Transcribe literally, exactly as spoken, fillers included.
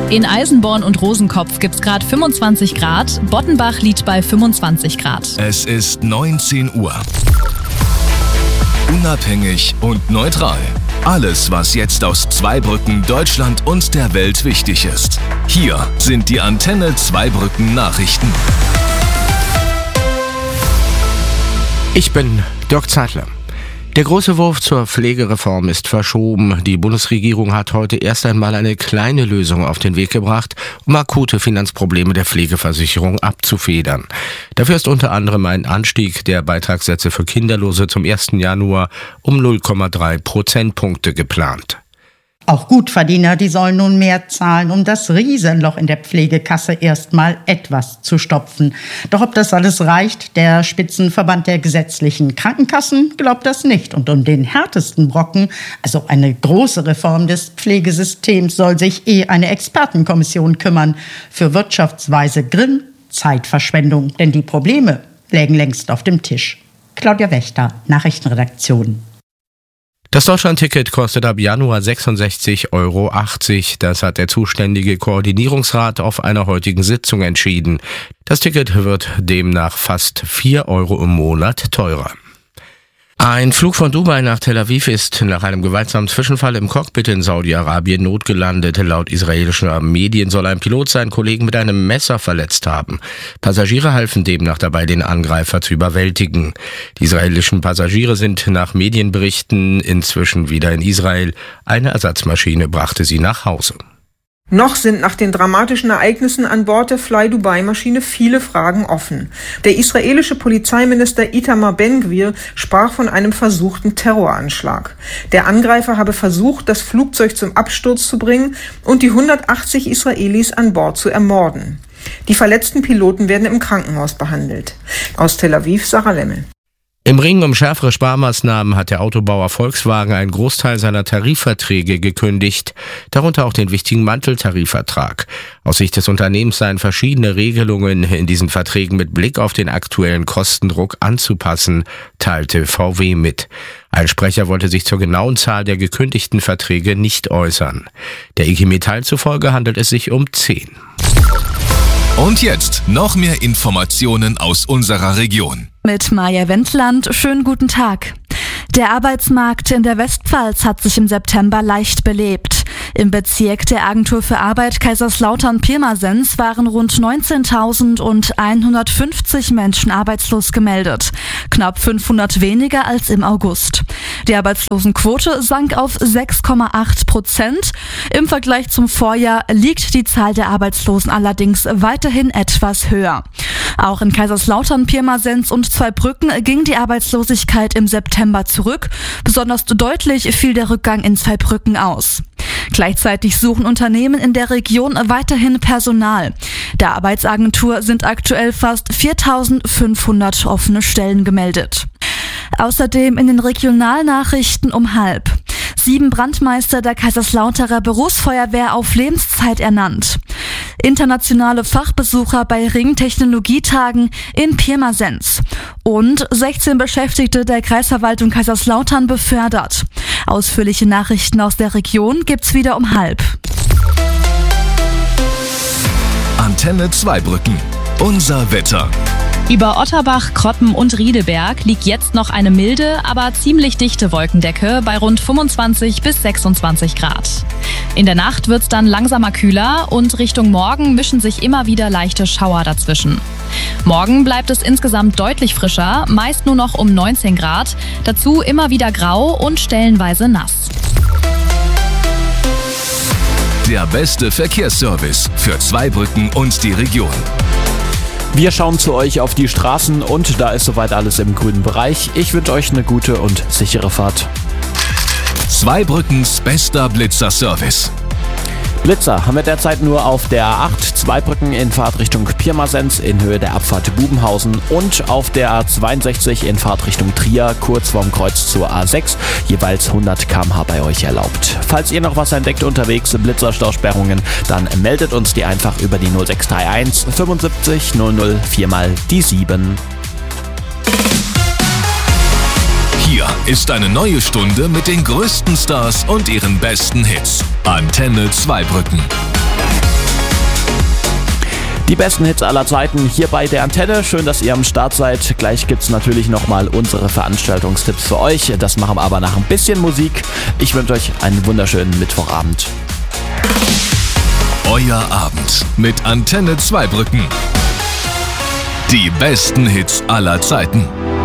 In Eisenborn und Rosenkopf gibt's gerade fünfundzwanzig Grad, Bottenbach liegt bei fünfundzwanzig Grad. Es ist neunzehn Uhr. Unabhängig und neutral. Alles, was jetzt aus Zweibrücken, Deutschland und der Welt wichtig ist. Hier sind die Antenne Zweibrücken Nachrichten. Ich bin Dirk Zeitler. Der große Wurf zur Pflegereform ist verschoben. Die Bundesregierung hat heute erst einmal eine kleine Lösung auf den Weg gebracht, um akute Finanzprobleme der Pflegeversicherung abzufedern. Dafür ist unter anderem ein Anstieg der Beitragssätze für Kinderlose zum ersten Januar um null Komma drei Prozentpunkte geplant. Auch Gutverdiener, die sollen nun mehr zahlen, um das Riesenloch in der Pflegekasse erstmal etwas zu stopfen. Doch ob das alles reicht, der Spitzenverband der gesetzlichen Krankenkassen glaubt das nicht. Und um den härtesten Brocken, also eine große Reform des Pflegesystems, soll sich eh eine Expertenkommission kümmern. Für Wirtschaftsweise Grimm Zeitverschwendung, denn die Probleme lägen längst auf dem Tisch. Claudia Wächter, Nachrichtenredaktion. Das Deutschlandticket kostet ab Januar sechsundsechzig Euro achtzig. Das hat der zuständige Koordinierungsrat auf einer heutigen Sitzung entschieden. Das Ticket wird demnach fast vier Euro im Monat teurer. Ein Flug von Dubai nach Tel Aviv ist nach einem gewaltsamen Zwischenfall im Cockpit in Saudi-Arabien notgelandet. Laut israelischer Medien soll ein Pilot seinen Kollegen mit einem Messer verletzt haben. Passagiere halfen demnach dabei, den Angreifer zu überwältigen. Die israelischen Passagiere sind nach Medienberichten inzwischen wieder in Israel. Eine Ersatzmaschine brachte sie nach Hause. Noch sind nach den dramatischen Ereignissen an Bord der Fly-Dubai-Maschine viele Fragen offen. Der israelische Polizeiminister Itamar Ben-Gvir sprach von einem versuchten Terroranschlag. Der Angreifer habe versucht, das Flugzeug zum Absturz zu bringen und die hundertachtzig Israelis an Bord zu ermorden. Die verletzten Piloten werden im Krankenhaus behandelt. Aus Tel Aviv, Sarah Lemmel. Im Ring um schärfere Sparmaßnahmen hat der Autobauer Volkswagen einen Großteil seiner Tarifverträge gekündigt, darunter auch den wichtigen Manteltarifvertrag. Aus Sicht des Unternehmens seien verschiedene Regelungen in diesen Verträgen mit Blick auf den aktuellen Kostendruck anzupassen, teilte V W mit. Ein Sprecher wollte sich zur genauen Zahl der gekündigten Verträge nicht äußern. Der I G Metall zufolge handelt es sich um zehn. Und jetzt noch mehr Informationen aus unserer Region. Mit Maja Wendland, schönen guten Tag. Der Arbeitsmarkt in der Westpfalz hat sich im September leicht belebt. Im Bezirk der Agentur für Arbeit Kaiserslautern-Pirmasens waren rund neunzehntausendeinhundertfünfzig Menschen arbeitslos gemeldet. Knapp fünfhundert weniger als im August. Die Arbeitslosenquote sank auf sechs Komma acht Prozent. Im Vergleich zum Vorjahr liegt die Zahl der Arbeitslosen allerdings weiterhin etwas höher. Auch in Kaiserslautern-Pirmasens und Zweibrücken ging die Arbeitslosigkeit im September zurück. Besonders deutlich fiel der Rückgang in Zweibrücken aus. Gleichzeitig suchen Unternehmen in der Region weiterhin Personal. Der Arbeitsagentur sind aktuell fast viertausendfünfhundert offene Stellen gemeldet. Außerdem in den Regionalnachrichten um halb. Sieben Brandmeister der Kaiserslauterer Berufsfeuerwehr auf Lebenszeit ernannt. Internationale Fachbesucher bei Ringtechnologietagen in Pirmasens. Und sechzehn Beschäftigte der Kreisverwaltung Kaiserslautern befördert. Ausführliche Nachrichten aus der Region gibt's wieder um halb. Antenne Zweibrücken. Unser Wetter. Über Otterbach, Kroppen und Riedeberg liegt jetzt noch eine milde, aber ziemlich dichte Wolkendecke bei rund fünfundzwanzig bis sechsundzwanzig Grad. In der Nacht wird's dann langsamer kühler und Richtung Morgen mischen sich immer wieder leichte Schauer dazwischen. Morgen bleibt es insgesamt deutlich frischer, meist nur noch um neunzehn Grad, dazu immer wieder grau und stellenweise nass. Der beste Verkehrsservice für Zweibrücken und die Region. Wir schauen zu euch auf die Straßen und da ist soweit alles im grünen Bereich. Ich wünsche euch eine gute und sichere Fahrt. Zweibrückens bester Blitzer-Service. Blitzer haben wir derzeit nur auf der A acht, Zweibrücken in Fahrtrichtung Pirmasens in Höhe der Abfahrt Bubenhausen und auf der A zweiundsechzig in Fahrtrichtung Trier kurz vorm Kreuz zur A sechs, jeweils hundert Kilometer pro Stunde bei euch erlaubt. Falls ihr noch was entdeckt unterwegs, Blitzerstausperrungen, dann meldet uns die einfach über die null sechs drei eins fünfundsiebzig null null vier mal die sieben. Hier ist eine neue Stunde mit den größten Stars und ihren besten Hits. Antenne Zweibrücken. Die besten Hits aller Zeiten hier bei der Antenne. Schön, dass ihr am Start seid. Gleich gibt's natürlich nochmal unsere Veranstaltungstipps für euch. Das machen wir aber nach ein bisschen Musik. Ich wünsche euch einen wunderschönen Mittwochabend. Euer Abend mit Antenne Zweibrücken. Die besten Hits aller Zeiten.